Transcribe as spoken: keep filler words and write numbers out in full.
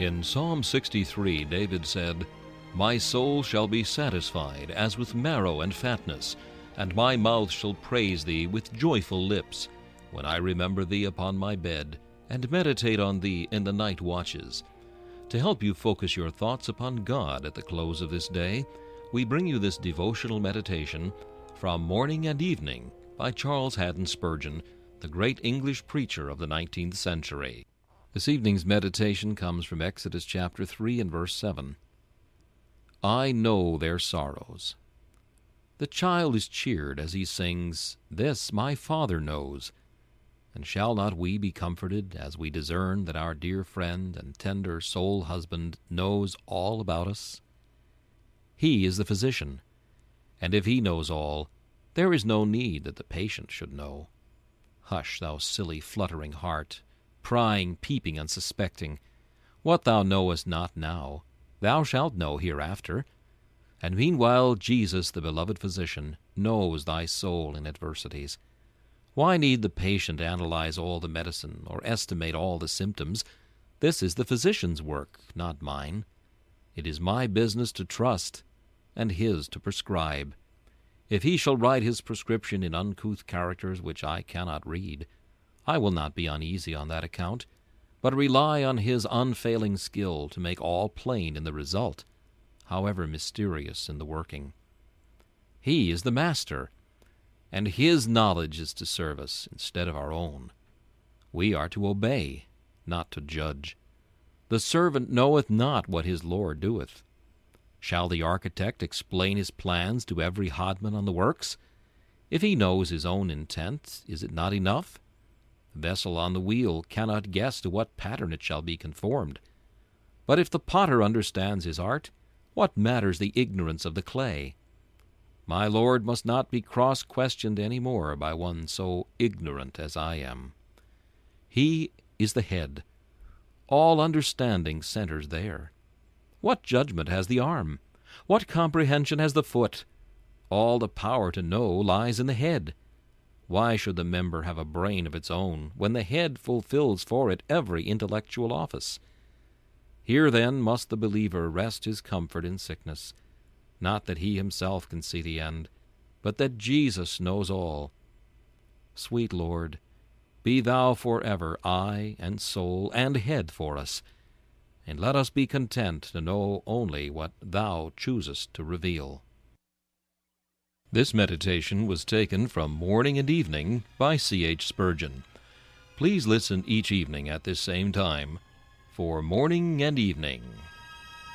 In Psalm sixty-three, David said, "My soul shall be satisfied as with marrow and fatness, and my mouth shall praise thee with joyful lips, when I remember thee upon my bed, and meditate on thee in the night watches." To help you focus your thoughts upon God at the close of this day, we bring you this devotional meditation from Morning and Evening by Charles Haddon Spurgeon, the great English preacher of the nineteenth century. This evening's meditation comes from Exodus chapter three and verse seven. I know their sorrows. The child is cheered as he sings, "This my Father knows." And shall not we be comforted as we discern that our dear friend and tender soul husband knows all about us? He is the physician, and if he knows all, there is no need that the patient should know. Hush, thou silly fluttering heart, prying, peeping, and suspecting. What thou knowest not now, thou shalt know hereafter. And meanwhile Jesus, the beloved physician, knows thy soul in adversities. Why need the patient analyze all the medicine or estimate all the symptoms? This is the physician's work, not mine. It is my business to trust, and his to prescribe. If he shall write his prescription in uncouth characters which I cannot read, I will not be uneasy on that account, but rely on his unfailing skill to make all plain in the result, however mysterious in the working. He is the master, and his knowledge is to serve us instead of our own. We are to obey, not to judge. The servant knoweth not what his Lord doeth. Shall the architect explain his plans to every hodman on the works? If he knows his own intent, is it not enough? The vessel on the wheel cannot guess to what pattern it shall be conformed. But if the potter understands his art, what matters the ignorance of the clay? My Lord must not be cross-questioned any more by one so ignorant as I am. He is the head. All understanding centers there. What judgment has the arm? What comprehension has the foot? All the power to know lies in the head. Why should the member have a brain of its own, when the head fulfills for it every intellectual office? Here, then, must the believer rest his comfort in sickness, not that he himself can see the end, but that Jesus knows all. Sweet Lord, be thou forever eye and soul and head for us, and let us be content to know only what thou choosest to reveal. This meditation was taken from Morning and Evening by C H Spurgeon. Please listen each evening at this same time for Morning and Evening.